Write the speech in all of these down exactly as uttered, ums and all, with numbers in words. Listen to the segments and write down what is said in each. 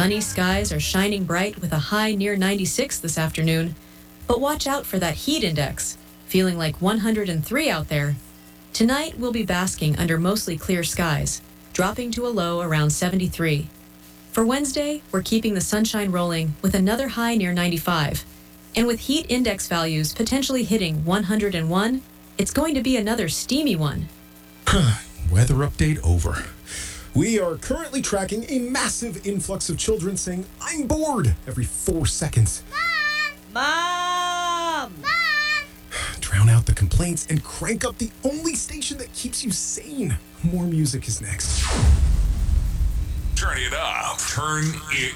Sunny skies are shining bright with a high near ninety-six this afternoon, but watch out for that heat index, feeling like one hundred three out there. Tonight, we'll be basking under mostly clear skies, dropping to a low around seventy-three. For Wednesday, we're keeping the sunshine rolling with another high near ninety-five. And with heat index values potentially hitting one hundred one, it's going to be another steamy one. Weather update over. We are currently tracking a massive influx of children saying, "I'm bored," every four seconds. Mom! Mom! Mom! Drown out the complaints and crank up the only station that keeps you sane. More music is next. Turn it up. Turn it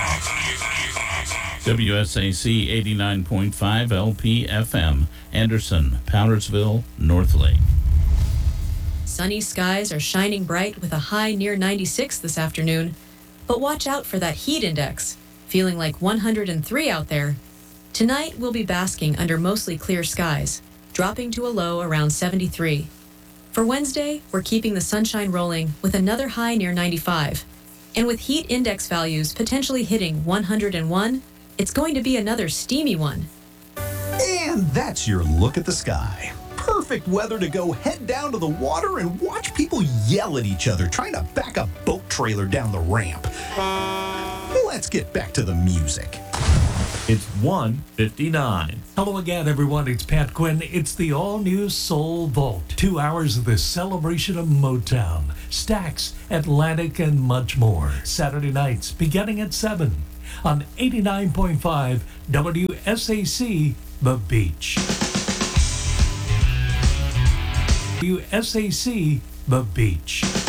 up. W S A C eighty-nine point five L P F M, Anderson, Powdersville, North Lake. Sunny skies are shining bright with a high near ninety-six this afternoon, but watch out for that heat index, feeling like one hundred three out there. Tonight, we'll be basking under mostly clear skies, dropping to a low around seventy-three. For Wednesday, we're keeping the sunshine rolling with another high near ninety-five. And with heat index values potentially hitting one hundred one, it's going to be another steamy one. And that's your look at the sky. Perfect weather to go head down to the water and watch people yell at each other trying to back a boat trailer down the ramp. Let's get back to the music. It's one fifty-nine. Hello again, everyone. It's Pat Quinn. It's the all-new Soul Vault. Two hours of the celebration of Motown, Stax, Atlantic, and much more. Saturday nights beginning at seven on eighty-nine point five W S A C, The Beach. W S A C, The Beach.